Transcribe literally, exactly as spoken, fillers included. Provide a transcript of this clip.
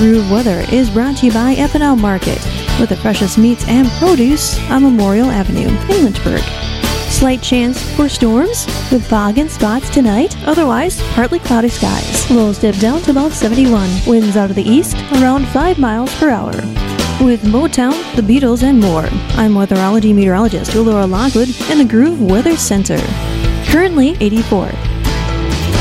Groove Weather is brought to you by F and L Market, with the freshest meats and produce on Memorial Avenue in Lynchburg. Slight chance for storms with fog and spots tonight, otherwise partly cloudy skies. Lows dip down to about seventy-one. Winds out of the east around five miles per hour. With Motown, the Beatles, and more, I'm weatherology meteorologist Laura Lockwood in the Groove Weather Center. Currently eighty-four.